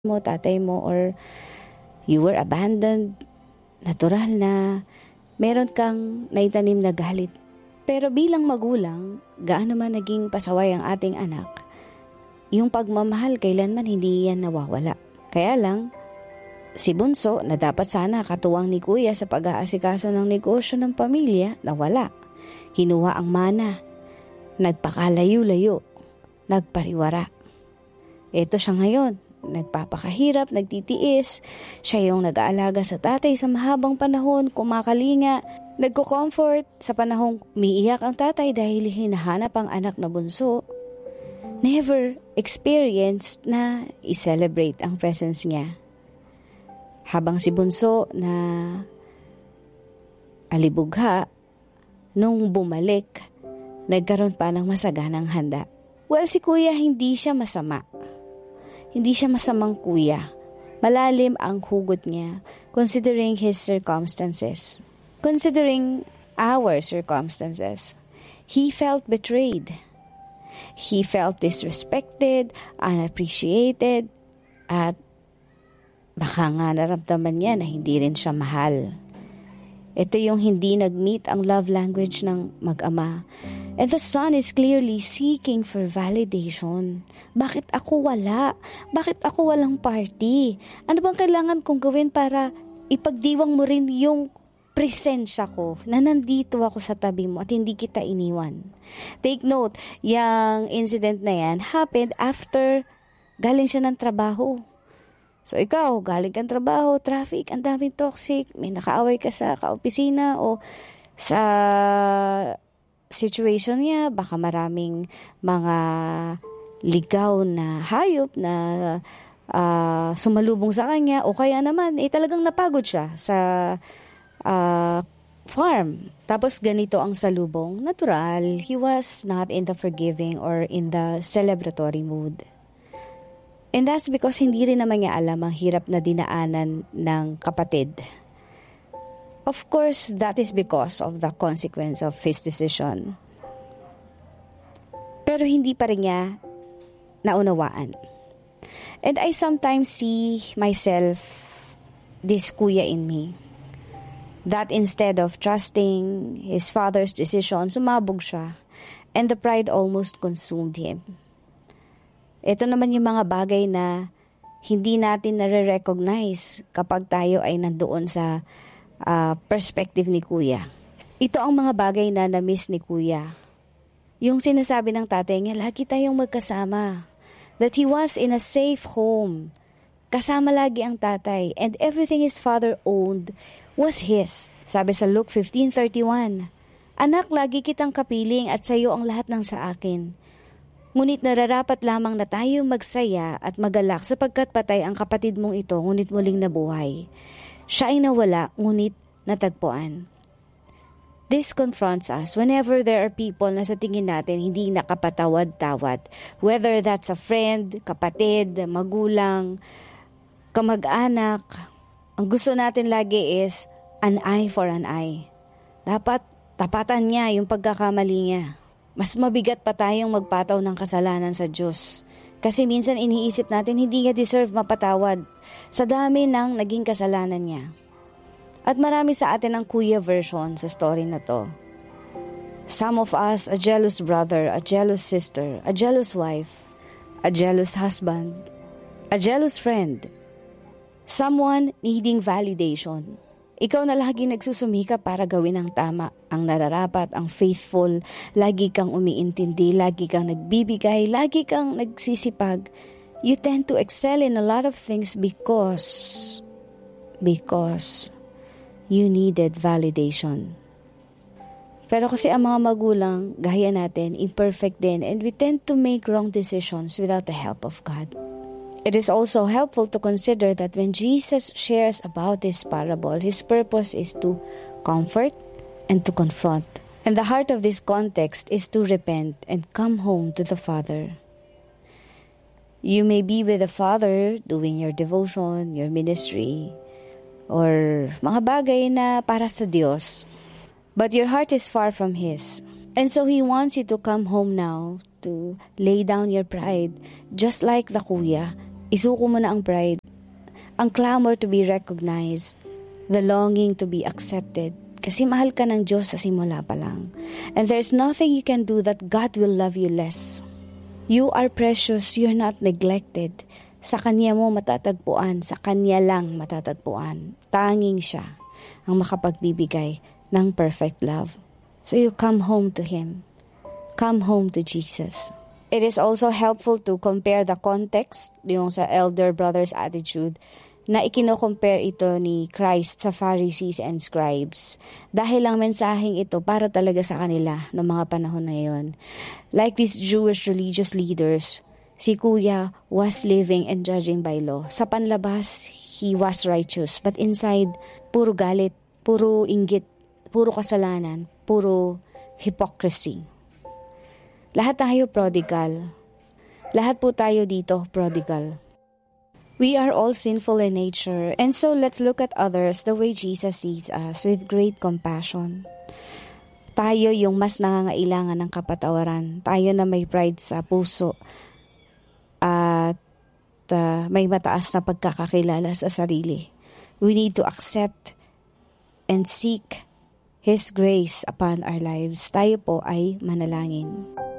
mo, tatay mo, or you were abandoned, natural na meron kang naitanim na galit. Pero bilang magulang, gaano man naging pasaway ang ating anak, yung pagmamahal kailanman hindi yan nawawala. Kaya lang, si Bunso na dapat sana katuwang ni Kuya sa pag-aasikaso ng negosyo ng pamilya, nawala. Kinuha ang mana, nagpakalayo-layo, nagpariwara. Ito siya ngayon, nagpapakahirap, nagtitiis. Siya yung nag-aalaga sa tatay sa mahabang panahon, kumakalinga, nagko-comfort sa panahong umiiyak ang tatay dahil hinahanap ang anak na bunso. Never experienced na i-celebrate ang presence niya. Habang si bunso na alibugha, nung bumalik, nagkaroon pa ng masaganang handa. Well, si Kuya hindi siya masama. Hindi siya masamang kuya. Malalim ang hugot niya considering his circumstances. Considering our circumstances. He felt betrayed. He felt disrespected, unappreciated, at baka nga naramdaman niya na hindi rin siya mahal. Ito yung hindi nag-meet ang love language ng mag-ama. And the son is clearly seeking for validation. Bakit ako wala? Bakit ako walang party? Ano bang kailangan kong gawin para ipagdiwang mo rin yung presensya ko na nandito ako sa tabi mo at hindi kita iniwan? Take note, yung incident na yan happened after galing siya ng trabaho. So ikaw, galing kang trabaho, traffic, ang daming toxic, may nakaaway ka sa kaopisina o sa situation niya, baka maraming mga ligaw na hayop na sumalubong sa kanya o kaya naman talagang napagod siya sa farm. Tapos ganito ang salubong. Natural, he was not in the forgiving or in the celebratory mood. And that's because hindi rin naman niya alam ang hirap na dinaanan ng kapatid. Of course, that is because of the consequence of his decision. Pero hindi pa rin niya naunawaan. And I sometimes see myself, this kuya in me, that instead of trusting his father's decision, sumabog siya, and the pride almost consumed him. Ito naman yung mga bagay na hindi natin nare-recognize kapag tayo ay nandoon sa perspective ni Kuya. Ito ang mga bagay na na-miss ni Kuya. Yung sinasabi ng tatay niya, lagi tayong magkasama. That he was in a safe home. Kasama lagi ang tatay. And everything his father owned was his. Sabi sa Luke 15:31, Anak, lagi kitang kapiling at sa iyo ang lahat ng sa akin. Ngunit nararapat lamang na tayo magsaya at magalak sapagkat patay ang kapatid mong ito, ngunit muling nabuhay. Siya ay nawala, ngunit natagpuan. This confronts us whenever there are people na sa tingin natin hindi nakapatawad-tawad. Whether that's a friend, kapatid, magulang, kamag-anak. Ang gusto natin lagi is an eye for an eye. Dapat tapatan niya yung pagkakamali niya. Mas mabigat pa tayong magpataw ng kasalanan sa Diyos. Kasi minsan iniisip natin hindi niya deserve mapatawad sa dami ng naging kasalanan niya. At marami sa atin ang kuya version sa story na to. Some of us, a jealous brother, a jealous sister, a jealous wife, a jealous husband, a jealous friend, someone needing validation. Ikaw na lagi nagsusumika para gawin ang tama, ang nararapat, ang faithful, lagi kang umiintindi, lagi kang nagbibigay, lagi kang nagsisipag. You tend to excel in a lot of things because you needed validation. Pero kasi ang mga magulang, gaya natin, imperfect din, and we tend to make wrong decisions without the help of God. It is also helpful to consider that when Jesus shares about this parable, his purpose is to comfort and to confront. And the heart of this context is to repent and come home to the Father. You may be with the Father doing your devotion, your ministry, or mga bagay na para sa Diyos. But your heart is far from His. And so He wants you to come home now, to lay down your pride, just like the kuya, Isuko mo na ang pride, ang clamor to be recognized, the longing to be accepted. Kasi mahal ka ng Diyos sa simula pa lang. And there's nothing you can do that God will love you less. You are precious, you're not neglected. Sa Kanya mo matatagpuan, sa Kanya lang matatagpuan. Tanging Siya ang makapagbibigay ng perfect love. So you come home to Him. Come home to Jesus. It is also helpful to compare the context, yung sa elder brother's attitude, na ikino-compare ito ni Christ sa Pharisees and Scribes. Dahil ang mensaheng ito para talaga sa kanila noong mga panahon na yon. Like these Jewish religious leaders, si Kuya was living and judging by law. Sa panlabas, he was righteous. But inside, puro galit, puro inggit, puro kasalanan, puro hypocrisy. Lahat tayo prodigal. Lahat po tayo dito prodigal. We are all sinful in nature, and so let's look at others the way Jesus sees us, with great compassion. Tayo yung mas nangangailangan ng kapatawaran. Tayo na may pride sa puso at may mataas na pagkakakilala sa sarili. We need to accept and seek His grace upon our lives. Tayo po ay manalangin.